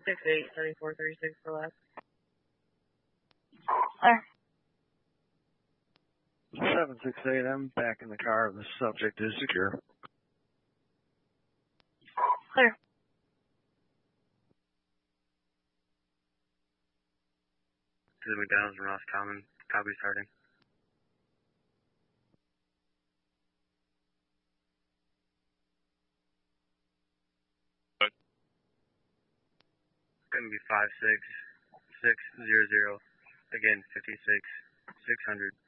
687436 for last. Clear. 768, I'm back in the car. The subject is secure. Clear. To the McDonald's and Ross Common, copy starting. What? It's going to be 56600. Again, 56600.